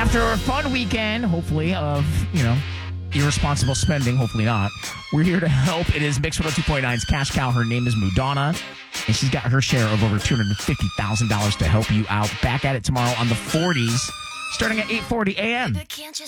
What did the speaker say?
after a fun weekend, hopefully, of, irresponsible spending, hopefully not, we're here to help. It is Mix 102.9's Cash Cow. Her name is Mudonna, and she's got her share of over $250,000 to help you out. Back at it tomorrow on the 40s, starting at 8:40 a.m.